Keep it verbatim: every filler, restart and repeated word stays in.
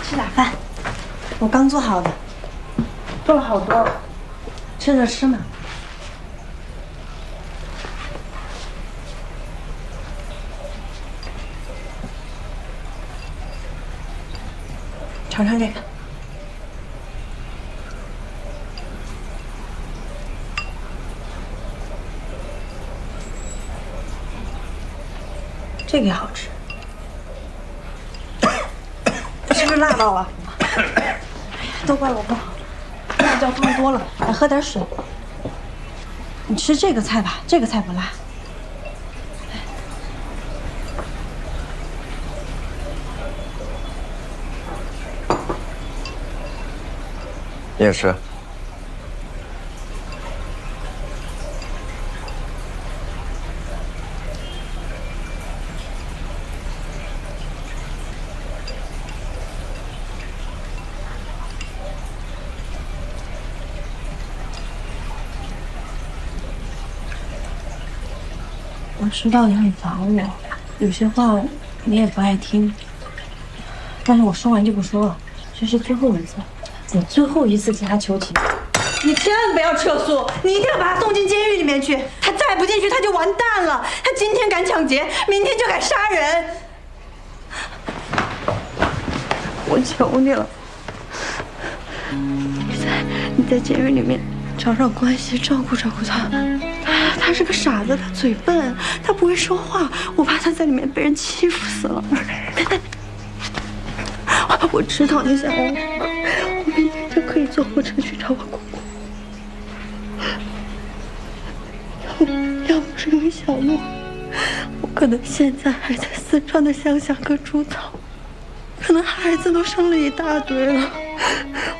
吃俩饭，我刚做好的，做了好多，趁热吃嘛。尝尝这个。 这个也好吃，是不是辣到了？哎呀，都怪我不好，辣椒放多了，来喝点水。你吃这个菜吧，这个菜不辣。 你也吃。 我知道你很烦我，有些话你也不爱听，但是我说完就不说了，这是最后一次，我最后一次向他求情，你千万不要撤诉，你一定要把他送进监狱里面去，他再不进去他就完蛋了，他今天敢抢劫，明天就敢杀人，我求你了，你在你在监狱里面找找关系，照顾照顾他。 他是个傻子，他嘴笨，他不会说话，我怕他在里面被人欺负死了。我知道你想要什么，我明天就可以坐火车去找我公公。要要不是因为小路，我可能现在还在四川的乡下割猪草，可能孩子都生了一大堆了。